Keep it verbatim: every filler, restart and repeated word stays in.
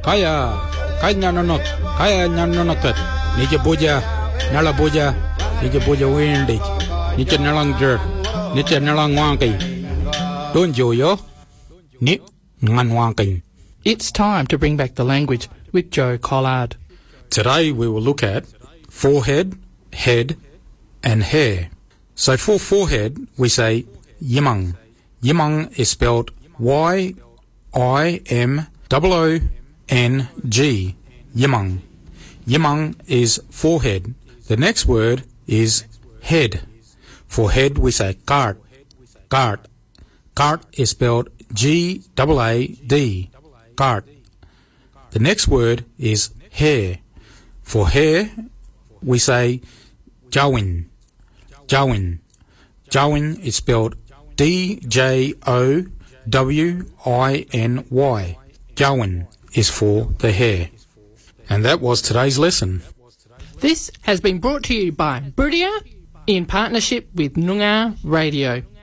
Kaya, kaya nanonot, kaya nanonotat. Nije boja, nala boja, nije boja windig. Nije nalang jer, nije nalang wangki. Don't yo, ni ngan wangki. It's time to bring back the language with Joe Collard. Today we will look at forehead, head, and hair. So for forehead, we say yimang. Yimang is spelled Y I M O O N G. Yimang. Yimang is forehead. The next word is head. For head, we say kart. Kart. Kart is spelled G A A D. Kart. The next word is hair. For hair, we say jawin. Jawin. Jawin is spelled D J O W I N Y. Jawin is for the hair. And that was today's lesson. This has been brought to you by Buriya in partnership with Noongar Radio.